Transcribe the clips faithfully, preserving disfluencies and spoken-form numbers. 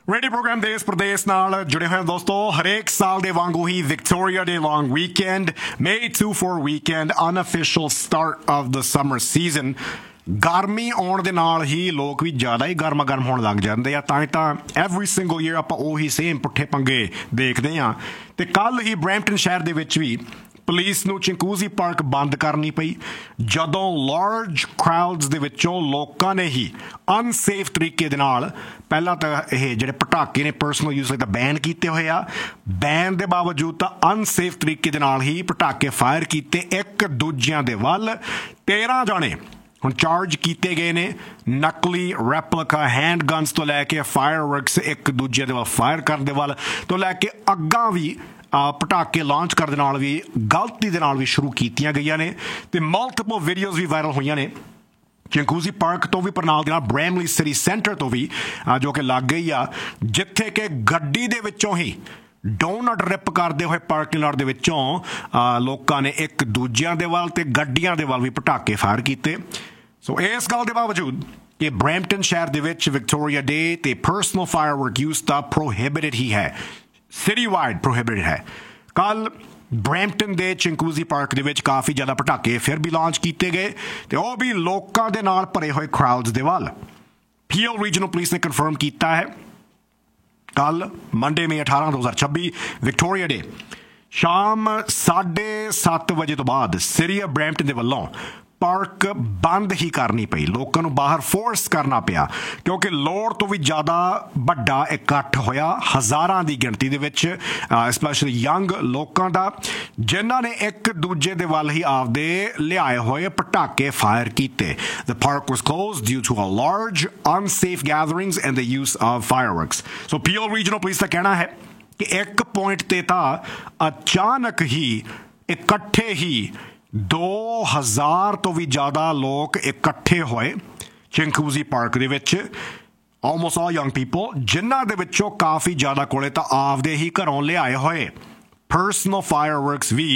Radio programme देश प्रदेश नाल जुड़े हुए दोस्तों हरेक साल दे वांगू ही Victoria day long weekend May two four weekend unofficial start of the summer season गर्मी आउण दे नाल ही लोग भी ज़्यादा ही गर्मा गर्म होण लग जांदे आ तां तां एवरी सिंगल ईयर आपां ओही सेम पुट्ठे पंगे देखदे आ ते कल ही ब्रैम्पटन शहर दे विच भी पुलिस नूं चिंकूज़ी पार्क बंद करनी पई जदों लार्ज क्राउड्स दे विचों लोकां ने ही अनसेफ तरीके दे नाल पहलां तां इह जिहड़े पटाके ने पर्सनल यूज लई तां बैन कीते होए आ बैन दे बावजूद तां अनसेफ तरीके दे नाल ही पटाके फायर कीते एक दूजिਆਂ ਦੇ ਵੱਲ तेरह जाने ਹੁਣ ਚਾਰਜ ਕੀਤੇ ਗਏ ਨੇ ਨਕਲੀ ਰੈਪਲੀਕਾ ਹੈਂਡ ਗਨਸ ਤੋਂ ਲੈ ਕੇ ਫਾਇਰਵਰਕਸ ਇੱਕ ਦੂਜੇ ਦੇ ਵੱਲ ਫਾਇਰ ਕਰਨ ਦੇ ਵੱਲ ਤੋਂ ਲੈ ਕੇ ਅੱਗਾਂ ਵੀ ਪਟਾਕੇ ਲਾਂਚ ਕਰਨ ਦੇ ਨਾਲ ਵੀ ਗਲਤੀ ਦੇ ਨਾਲ ਵੀ ਸ਼ੁਰੂ ਕੀਤੀਆਂ ਗਈਆਂ ਨੇ ਤੇ ਮਲਟੀਪਲ ਵੀਡੀਓਜ਼ ਵੀ ਵਾਇਰਲ ਹੋਈਆਂ ਨੇ चिंकूज़ी पार्क तो भी पर नाल दे नाल ब्रैमली सिटी सेंटर तो भी जो कि लग गई आ जिथे कि गड्डी दे विचों ही डोनट रिप करते हुए पार्किंग लॉट दे विचों लोकां ने एक दूजिਆਂ ਦੇ ਵੱਲ ਤੇ ਗੱਡੀਆਂ ਦੇ ਵੱਲ ਵੀ ਪਟਾਕੇ ਫਾਇਰ ਕੀਤੇ ਸੋ ਇਸ ਗੱਲ ਦੇ ਬਾਵਜੂਦ कि ब्रैम्पटन शहर ਦੇ ਵਿੱਚ ਵਿਕਟੋਰੀਆ ਡੇ ਤੇ ਪਰਸਨਲ ਫਾਇਰਵਰਕ ਯੂਜ਼ ਤਾਂ ਪ੍ਰੋਹਿਬਿਟਡ ਹੀ ਹੈ ਸਿਟੀ ਵਾਈਡ ਪ੍ਰੋਹਿਬਿਟਡ ਹੈ ਕੱਲ ब्रैम्पटन ਦੇ चिंकूज़ी पार्क ਦੇ ਵਿੱਚ ਕਾਫੀ ਜ਼ਿਆਦਾ ਪਟਾਕੇ ਫਿਰ ਵੀ ਲਾਂਚ ਕੀਤੇ ਗਏ ਤੇ ਉਹ ਵੀ ਲੋਕਾਂ ਦੇ ਨਾਲ ਭਰੇ ਹੋਏ ਕਰਾਊਡਸ ਦੇ ਵੱਲ ਪੀਐਲ ਰੀਜਨਲ ਪੁਲਿਸ ਨੇ ਕਨਫਰਮ ਕੀਤਾ ਹੈ ਕੱਲ ਮੰਡੇ ਮਈ ਅਠਾਰਾਂ ਦੋ ਹਜ਼ਾਰ ਛੱਬੀ ਵਿਕਟੋਰੀਆ ਡੇ ਸ਼ਾਮ ਸਾਢੇ ਸੱਤ ਵਜੇ ਤੋਂ ਬਾਅਦ ਸਿਟੀ ਆਫ ਬਰੈਂਪਟਨ ਦੇ ਵੱਲੋਂ ਪਾਰਕ ਬੰਦ ਹੀ ਕਰਨੀ ਪਈ ਲੋਕਾਂ ਨੂੰ ਬਾਹਰ ਫੋਰਸ ਕਰਨਾ ਪਿਆ ਕਿਉਂਕਿ ਲੋੜ ਤੋਂ ਵੀ ਜ਼ਿਆਦਾ ਵੱਡਾ ਇਕੱਠ ਹੋਇਆ ਹਜ਼ਾਰਾਂ ਦੀ ਗਿਣਤੀ ਦੇ ਵਿੱਚ ਸਪੈਸ਼ਲੀ ਯੰਗ ਲੋਕਾਂ ਦਾ ਜਿਨ੍ਹਾਂ ਨੇ ਇੱਕ ਦੂਜੇ ਦੇ ਵੱਲ ਹੀ ਆਪਦੇ ਲਿਆਏ ਹੋਏ ਪਟਾਕੇ ਫਾਇਰ ਕੀਤੇ The park was closed due to a large unsafe gatherings and the use of fireworks. So P L Regional Police ਦਾ ਕਹਿਣਾ ਹੈ ਕਿ ਇੱਕ ਪੁਆਇੰਟ ਤੇ ਤਾਂ ਅਚਾਨਕ ਹੀ ਇਕੱਠੇ ਹੀ ਦੋ ਹਜ਼ਾਰ ਤੋਂ ਵੀ ਜ਼ਿਆਦਾ ਲੋਕ ਇਕੱਠੇ ਹੋਏ ਚਿੰਕੂਜ਼ੀ ਪਾਰਕ ਦੇ ਵਿੱਚ ਆਲਮੋਸਟ ਆਲ ਯੰਗ ਪੀਪਲ ਜਿਨ੍ਹਾਂ ਦੇ ਵਿੱਚੋਂ ਕਾਫੀ ਜ਼ਿਆਦਾ ਕੋਲੇ ਤਾਂ ਆਪਦੇ ਹੀ ਘਰੋਂ ਲਿਆਏ ਹੋਏ ਪਰਸਨਲ ਫਾਇਰਵਰਕਸ ਵੀ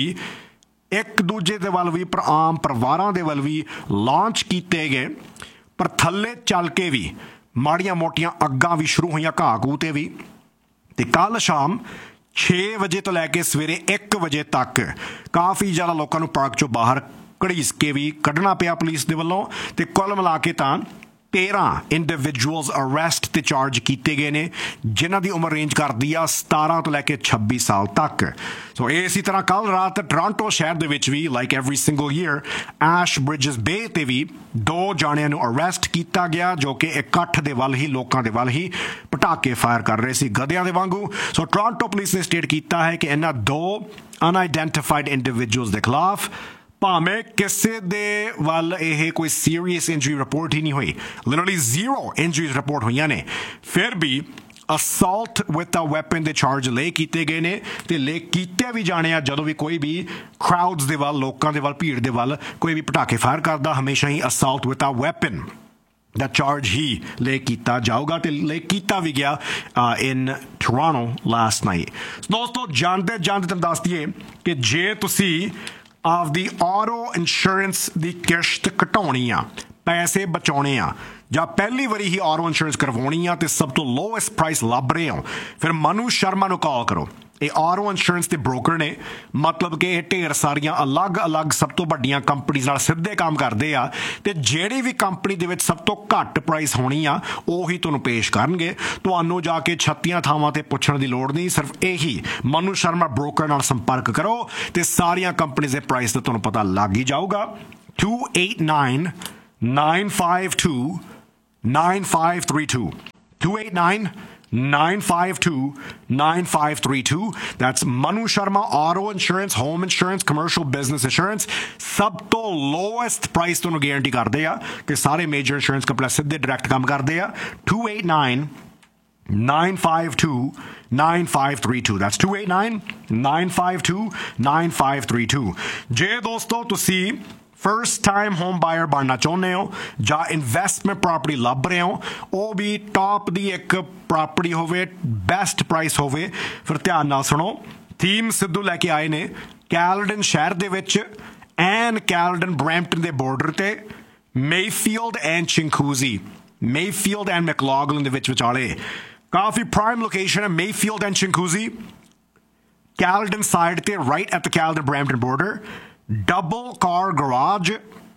ਇੱਕ ਦੂਜੇ ਦੇ ਵੱਲ ਵੀ ਪਰ ਆਮ ਪਰਿਵਾਰਾਂ ਦੇ ਵੱਲ ਵੀ ਲਾਂਚ ਕੀਤੇ ਗਏ ਪਰ ਥੱਲੇ ਚੱਲ ਕੇ ਵੀ ਮਾੜੀਆਂ ਮੋਟੀਆਂ ਅੱਗਾਂ ਵੀ ਸ਼ੁਰੂ ਹੋਈਆਂ ਘਾਹ ਘੂ 'ਤੇ ਵੀ ਤੇ ਕੱਲ ਸ਼ਾਮ ਛੇ ਵਜੇ ਤੋਂ ਲੈ ਕੇ ਸਵੇਰੇ ਇੱਕ ਵਜੇ ਤੱਕ ਕਾਫੀ ਜ਼ਿਆਦਾ ਲੋਕਾਂ ਨੂੰ ਪਾਰਕ 'ਚੋਂ ਬਾਹਰ ਘੜੀਸ ਕੇ ਵੀ ਕੱਢਣਾ ਪਿਆ ਪੁਲਿਸ ਦੇ ਵੱਲੋਂ ਤੇ ਕੁੱਲ ਮਿਲਾ ਕੇ ਤਾਂ तेरह इंडिविजुअल्स अरेस्ट ते चार्ज किए गए ने जिन्हां दी उम्र रेंज करदी आ सतारह तो लैके छब्बी साल तक सो इसी तरह कल रात टोरंटो शहर दे विच भी लाइक एवरी सिंगल ईयर ऐश ब्रिजेस बे ते भी दो जाणियां नूं अरेस्ट किया गया जो कि इकट्ठ दे वल ही लोकां दे वल ही पटाके फायर कर रहे सी गधियां दे वांगू सो टोरंटो पुलिस ने स्टेट किया है कि इन्हां दो अनआइडेंटिफाइड इंडिविजुअल्स दे खिलाफ ਭਾਵੇਂ ਕਿਸੇ ਦੇ ਵੱਲ ਇਹ ਕੋਈ ਸੀਰੀਅਸ ਇੰਜਰੀ ਰਿਪੋਰਟ ਹੀ ਨਹੀਂ ਹੋਈ ਲਿਟਰਲੀ ਜ਼ੀਰੋ ਇੰਜਰੀਜ਼ ਰਿਪੋਰਟ ਹੋਈਆਂ ਨੇ ਫਿਰ ਵੀ ਅਸੌਲਟ ਵਿਦ ਅ ਵੈਪਨ ਦੇ ਚਾਰਜ ਲੈ ਕੀਤੇ ਗਏ ਨੇ ਤੇ ਲੈ ਕੀਤੇ ਵੀ ਜਾਣੇ ਆ ਜਦੋਂ ਵੀ ਕੋਈ ਵੀ ਕਰਾਊਡਸ ਦੇ ਵੱਲ ਲੋਕਾਂ ਦੇ ਵੱਲ ਭੀੜ ਦੇ ਵੱਲ ਕੋਈ ਵੀ ਪਟਾਕੇ ਫਾਇਰ ਕਰਦਾ ਹਮੇਸ਼ਾ ਹੀ assault with a weapon the charge ਹੀ ਲੈ ਕੀਤਾ ਜਾਊਗਾ ਤੇ ਲੈ ਕੀਤਾ ਵੀ ਗਿਆ ਇਨ ਟੋਰਾਂਟੋ ਲਾਸਟ ਨਾਈਟ ਦੋਸਤੋ ਜਾਂਦੇ ਜਾਂਦੇ ਤੁਹਾਨੂੰ ਦੱਸ ਦਈਏ ਕਿ ਜੇ ਤੁਸੀਂ ਆਪਦੀ ਆਟੋ ਇੰਸ਼ੋਰੈਂਸ ਦੀ ਕਿਸ਼ਤ ਘਟਾਉਣੀ ਆ ਪੈਸੇ ਬਚਾਉਣੇ ਆ ਜਾਂ ਪਹਿਲੀ ਵਾਰੀ ਹੀ ਆਟੋ ਇੰਸ਼ੋਰੈਂਸ ਕਰਵਾਉਣੀ ਆ ਤੇ ਸਭ ਤੋਂ ਲੋਐਸਟ ਪ੍ਰਾਈਸ ਲੱਭ ਰਹੇ ਹੋ ਫਿਰ ਮਨੂ ਸ਼ਰਮਾ ਨੂੰ ਕਾਲ ਕਰੋ ਇਹ ਆਟੋ ਇੰਸ਼ੋਰੈਂਸ ਦੇ ਬ੍ਰੋਕਰ ਨੇ ਮਤਲਬ ਕਿ ਇਹ ਢੇਰ ਸਾਰੀਆਂ ਅਲੱਗ-ਅਲੱਗ ਸਭ ਤੋਂ ਵੱਡੀਆਂ ਕੰਪਨੀਆਂ ਨਾਲ ਸਿੱਧੇ ਕੰਮ ਕਰਦੇ ਆ ਤੇ ਜਿਹੜੀ ਵੀ ਕੰਪਨੀ ਦੇ ਵਿੱਚ ਸਭ ਤੋਂ ਘੱਟ ਪ੍ਰਾਈਸ ਹੋਣੀ ਆ ਉਹੀ ਤੁਹਾਨੂੰ ਪੇਸ਼ ਕਰਨਗੇ ਤੁਹਾਨੂੰ ਜਾ ਕੇ ਛੱਤੀਆਂ ਥਾਵਾਂ ਤੇ ਪੁੱਛਣ ਦੀ ਲੋੜ ਨਹੀਂ ਸਿਰਫ ਇਹੀ ਮਨੂ ਸ਼ਰਮਾ ਬ੍ਰੋਕਰ ਨਾਲ ਸੰਪਰਕ ਕਰੋ ਤੇ ਸਾਰੀਆਂ ਕੰਪਨੀਆਂ ਦੇ ਪ੍ਰਾਈਸ ਦਾ ਤੁਹਾਨੂੰ ਪਤਾ ਲੱਗ ਹੀ ਜਾਊਗਾ two eight nine nine five two nine five three two two eight nine nine five two nine five three two That's Manu Sharma Auto Insurance, Home Insurance, Commercial Business Insurance. ਸਭ ਤੋਂ lowest price ਤੁਹਾਨੂੰ guarantee ਕਰਦੇ ਆ ਕਿ ਸਾਰੇ major insurance companies ਸਿੱਧੇ direct ਕੰਮ ਕਰਦੇ ਆ two eight nine nine five two nine five three two That's two eight nine nine five two nine five three two ਜੇ ਦੋਸਤੋ ਤੁਸੀਂ ਫਸਟ ਟਾਈਮ ਹੋਮ ਬਾਇਰ ਬਣਨਾ ਚਾਹੁੰਦੇ ਹੋ ਜਾਂ ਇਨਵੈਸਟਮੈਂਟ ਪ੍ਰਾਪਰਟੀ ਲੱਭ ਰਹੇ ਹੋ ਉਹ ਵੀ ਟਾਪ ਦੀ ਇੱਕ ਪ੍ਰਾਪਰਟੀ ਹੋਵੇ ਬੈਸਟ ਪ੍ਰਾਈਸ ਹੋਵੇ ਫਿਰ ਧਿਆਨ ਨਾਲ ਸੁਣੋ ਥੀਮ ਸਿੱਧੂ ਲੈ ਕੇ ਆਏ ਨੇ ਕੈਲਡਨ ਸ਼ਹਿਰ ਦੇ ਵਿੱਚ ਐਨ ਕੈਲਡਨ ਬਰੈਂਪਟਨ ਦੇ ਬਾਰਡਰ ਤੇ ਮੇਫੀਲਡ ਐਂਡ ਚਿੰਕੂਜ਼ੀ ਮੇਫੀਲਡ ਐਂਡ ਮੈਕਲੌਗਲਨ ਦੇ ਵਿੱਚ ਵਿਚਾਲੇ काफ़ी प्राइम लोकेशन है मेफील्ड एंड चिंकूजी कैल्डन साइड ते right at the कैल्डन Brampton border double car garage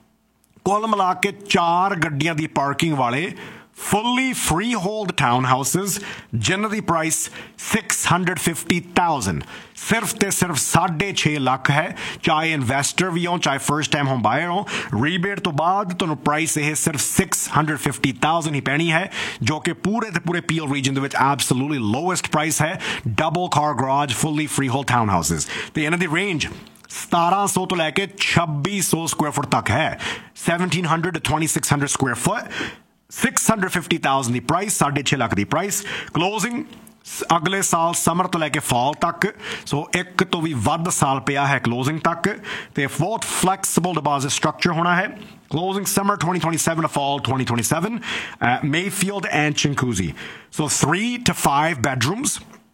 कुल मिला के चार गड्डियां दी पार्किंग वाले fully freehold townhouses जिन्हां दी price six hundred fifty thousand सिर्फ ते सिर्फ साढ़े छे लाख है चाहे इन्वेस्टर भी हो चाहे फर्स्ट टाइम होम बायर हो रीबेट तो बाद तुहानू प्राइस यह सिर्फ six hundred fifty thousand ही पैनी है जो कि पूरे ते पूरे पीएल रीजन दे विच एब्सोल्युटली लोएस्ट प्राइस है double car garage fully freehold टाउनहाउसेस ते इन्हां दी रेंज सतारह सौ तो लैके छब्बीस सौ स्क्वायर फुट तक है seventeen hundred to twenty-six hundred square foot six hundred fifty thousand the price ਸਾਢੇ ਛੇ ਲੱਖ ਦੀ ਪ੍ਰਾਈਸ ਕਲੋਜ਼ਿੰਗ ਅਗਲੇ ਸਾਲ ਸਮਰ ਤੋਂ ਲੈ ਕੇ ਫਾਲ ਤੱਕ ਸੋ ਇੱਕ ਤੋਂ ਵੀ ਵੱਧ ਸਾਲ ਪਿਆ ਹੈ ਕਲੋਜ਼ਿੰਗ ਤੱਕ ਤੇ ਬਹੁਤ ਫਲੈਕਸੀਬਲ ਡਿਪੋਜ਼ਿਟ ਸਟਰਕਚਰ ਹੋਣਾ ਹੈ closing summer twenty twenty-seven to fall twenty twenty-seven uh, Mayfield and Chinguzi so three to five bedrooms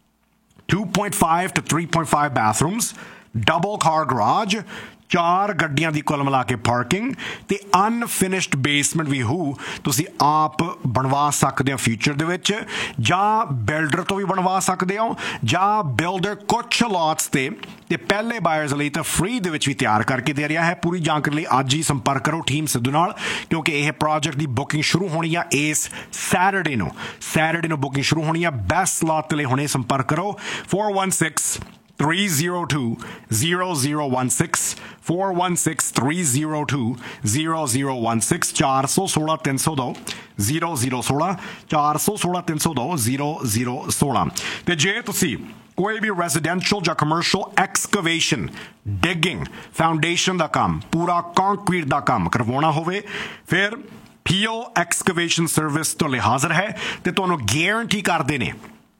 two point five to three point five bathrooms double car garage ਚਾਰ ਗੱਡੀਆਂ ਦੀ ਕੁੱਲ ਮਿਲਾ ਕੇ parking ਤੇ unfinished basement ਵੀ ਹੋ ਤੁਸੀਂ ਆਪ ਬਣਵਾ ਸਕਦੇ ਹੋ ਫਿਊਚਰ ਦੇ ਵਿੱਚ ਜਾਂ ਬਿਲਡਰ ਤੋਂ ਵੀ ਬਣਵਾ ਸਕਦੇ ਹੋ ਜਾਂ ਬਿਲਡਰ ਕੁਝ ਲੋਟਸ ਤੇ ਤੇ ਪਹਿਲੇ ਬਾਇਰਸ ਲਈ ਤਾਂ ਫ੍ਰੀ ਦੇ ਵਿੱਚ ਵੀ ਤਿਆਰ ਕਰਕੇ ਦੇ ਰਿਹਾ ਹੈ ਪੂਰੀ ਜਾਣਕਾਰੀ ਲਈ ਅੱਜ ਹੀ ਸੰਪਰਕ ਕਰੋ ਟੀਮ ਸਿੱਧੂ ਨਾਲ ਕਿਉਂਕਿ ਇਹ ਪ੍ਰੋਜੈਕਟ ਦੀ ਬੁਕਿੰਗ ਸ਼ੁਰੂ ਹੋਣੀ ਆ ਇਸ ਸੈਟਰਡੇ ਨੂੰ ਸੈਟਰਡੇ ਨੂੰ ਬੁਕਿੰਗ ਸ਼ੁਰੂ ਹੋਣੀ ਆ ਬੈਸਟ ਸਲੌਟ ਲਈ ਹੁਣੇ ਸੰਪਰਕ ਕਰੋ four one six three zero two zero zero one six four one six three zero two zero zero one six four one six three zero two zero zero one six four one six three zero two zero zero one six ਤੇ ਜੇ ਤੁਸੀਂ ਕੋਈ ਵੀ residential ਜਾਂ commercial ਐਕਸਕੇਵੇਸ਼ਨ digging foundation ਦਾ ਕੰਮ ਪੂਰਾ concrete ਦਾ ਕੰਮ ਕਰਵਾਉਣਾ ਹੋਵੇ ਫਿਰ ਪੀਓ ਐਕਸਕੇਵੇਸ਼ਨ ਸਰਵਿਸ ਤੋਂ ਲਈ ਹਾਜ਼ਰ ਹੈ ਤੇ ਤੁਹਾਨੂੰ ਗਾਰੰਟੀ ਕਰਦੇ ਨੇ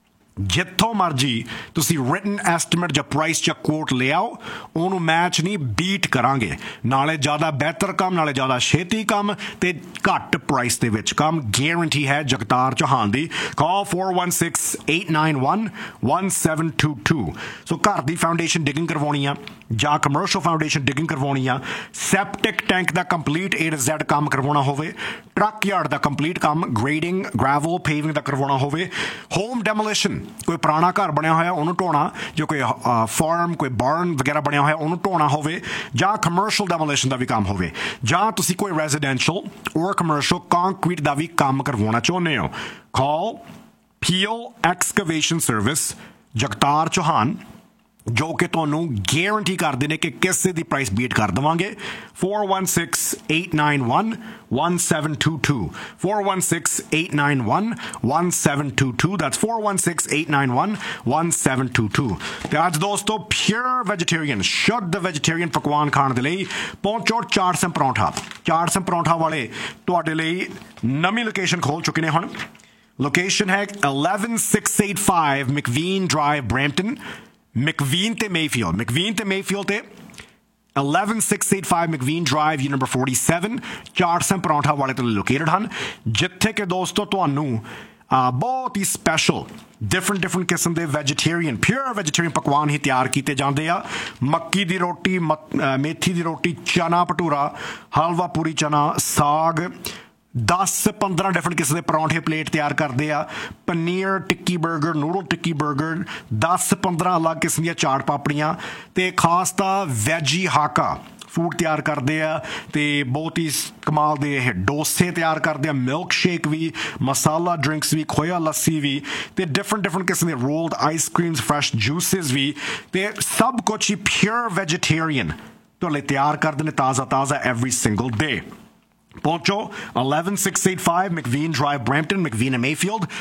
ਜਿੱਥੋਂ ਮਰਜੀ ਤੁਸੀਂ ਰਿਟਨ ਐਸਟੀਮੇਟ ਜਾਂ ਪ੍ਰਾਈਸ ਜਾਂ ਕੋਟ ਲੈ ਆਓ ਉਹਨੂੰ ਮੈਚ ਨਹੀਂ ਬੀਟ ਕਰਾਂਗੇ ਨਾਲੇ ਜ਼ਿਆਦਾ ਬਿਹਤਰ ਕੰਮ ਨਾਲੇ ਜ਼ਿਆਦਾ ਛੇਤੀ ਕੰਮ ਤੇ ਘੱਟ ਪ੍ਰਾਈਸ ਦੇ ਵਿੱਚ ਕੰਮ ਗਾਰੰਟੀ ਹੈ ਜਗਤਾਰ ਚੌਹਾਨ ਦੀ ਕਾਲ four one six eight nine one one seven two two ਸੋ ਘਰ ਦੀ ਫਾਊਂਡੇਸ਼ਨ ਡਿਗਿੰਗ ਕਰਵਾਉਣੀ ਆ ਜਾਂ ਕਮਰਸ਼ੀਅਲ ਫਾਊਂਡੇਸ਼ਨ ਡਿਗਿੰਗ ਕਰਵਾਉਣੀ ਆ septic tank the complete A to Z ਕੰਮ ਕਰਵਾਉਣਾ ਹੋਵੇ ਟਰੱਕ ਯਾਰਡ ਦਾ ਕੰਪਲੀਟ ਕੰਮ ਗ੍ਰੇਡਿੰਗ ਗ੍ਰੈਵਲ ਪੇਵਿੰਗ ਦਾ ਕਰਵਾਉਣਾ ਹੋਵੇ ਹੋਮ ਡੈਮੋਲੀਸ਼ਨ ਕੋਈ ਪੁਰਾਣਾ ਘਰ ਬਣਿਆ ਹੋਇਆ ਉਹਨੂੰ ਢੋਣਾ ਜੋ ਕੋਈ ਫਾਰਮ ਕੋਈ ਬਾਰਨ ਵਗੈਰਾ ਬਣਿਆ ਹੋਇਆ ਉਹਨੂੰ ਢੋਣਾ ਹੋਵੇ ਜਾਂ ਕਮਰਸ਼ੀਅਲ ਡੈਮੋਲੀਸ਼ਨ ਦਾ ਵੀ ਕੰਮ ਹੋਵੇ ਜਾਂ ਤੁਸੀਂ ਕੋਈ ਰੈਜ਼ੀਡੈਂਸ਼ੀਅਲ ਔਰ ਕਮਰਸ਼ੀਅਲ ਕੰਕਰੀਟ ਦਾ ਵੀ ਕੰਮ ਕਰਵਾਉਣਾ ਚਾਹੁੰਦੇ ਹੋ ਕਾਲ ਪੀਓ ਐਕਸਕੇਵੇਸ਼ਨ ਸਰਵਿਸ ਜਗਤਾਰ ਚੌਹਾਨ ਜੋ ਕਿ ਤੁਹਾਨੂੰ ਗਾਰੰਟੀ ਕਰਦੇ ਨੇ ਕਿ ਕਿਸੇ ਦੀ ਪ੍ਰਾਈਸ ਬੀਟ ਕਰ ਦੇਵਾਂਗੇ four one six eight nine one one seven two two four one six eight nine one one seven two two that's four one six eight nine one one seven two two ਤੇ ਅੱਜ ਦੋਸਤੋ pure vegetarian ਸ਼ੁੱਧ vegetarian ਪਕਵਾਨ ਖਾਣ ਦੇ ਲਈ ਪਹੁੰਚੋ ਚਾਰ ਸੌ ਪਰੌਂਠਾ ਚਾਰ ਸੌ ਪਰੌਂਠਾ ਵਾਲੇ ਤੁਹਾਡੇ ਲਈ ਨਵੀਂ ਲੋਕੇਸ਼ਨ ਖੋਲ ਚੁੱਕੇ ਨੇ ਹੁਣ ਲੋਕੇਸ਼ਨ ਹੈ eleven six eighty-five McVean Drive Brampton McVean ਤੇ Mayfield McVean ਤੇ Mayfield ਤੇ eleven six eighty-five McVean Drive U number forty-seven ਚਾਰ ਸੌ ਪਰੌਂਠਾ ਵਾਲੇ ਤੇ ਲੋਕੇਟਡ ਹਨ ਜਿੱਥੇ ਕਿ ਦੋਸਤੋ ਤੁਹਾਨੂੰ ਬਹੁਤ ਹੀ ਸਪੈਸ਼ਲ ਡਿਫਰੈਂਟ ਡਿਫਰੈਂਟ ਕਿਸਮ ਦੇ ਵੈਜੀਟੇਰੀਅਨ ਪਿਓਰ ਵੈਜੀਟੇਰੀਅਨ ਪਕਵਾਨ ਹੀ ਤਿਆਰ ਕੀਤੇ ਜਾਂਦੇ ਆ ਮੱਕੀ ਦੀ ਰੋਟੀ ਮੇਥੀ ਦੀ ਰੋਟੀ ਚਨਾ ਭਟੂਰਾ ਹਲਵਾ ਪੂਰੀ ਚਨਾ ਸਾਗ ਦਸ ਪੰਦਰਾਂ ਡਿਫਰੈਂਟ ਕਿਸਮ ਦੇ ਪਰੌਂਠੇ ਪਲੇਟ ਤਿਆਰ ਕਰਦੇ ਆ ਪਨੀਰ ਟਿੱਕੀ ਬਰਗਰ ਨੂਡਲ ਟਿੱਕੀ ਬਰਗਰ ਦਸ ਪੰਦਰਾਂ ਅਲੱਗ ਕਿਸਮ ਦੀਆਂ ਚਾਟ ਪਾਪੜੀਆਂ ਤੇ ਖਾਸ ਤਾਂ ਵੈਜੀ ਹਾਕਾ ਫੂਡ ਤਿਆਰ ਕਰਦੇ ਆ ਤੇ ਬਹੁਤ ਹੀ ਕਮਾਲ ਦੇ ਇਹ ਡੋਸੇ ਤਿਆਰ ਕਰਦੇ ਆ ਮਿਲਕ ਸ਼ੇਕ ਵੀ ਮਸਾਲਾ ਡਰਿੰਕਸ ਵੀ ਖੋਇਆ ਲੱਸੀ ਵੀ ਤੇ ਡਿਫਰੈਂਟ ਡਿਫਰੈਂਟ ਕਿਸਮ ਦੇ ruled ice creams fresh juices ਵੀ ਤੇ ਸਭ ਕੁਛ ਹੀ ਪਿਓਰ ਵੈਜੀਟੇਰੀਅਨ ਤੁਹਾਡੇ ਤਿਆਰ ਕਰਦੇ ਨੇ ਤਾਜ਼ਾ ਤਾਜ਼ਾ ਐਵਰੀ ਸਿੰਗਲ ਡੇ ਪਹੁੰਚੋ eleven six eighty-five McVean Drive Brampton McVean and Mayfield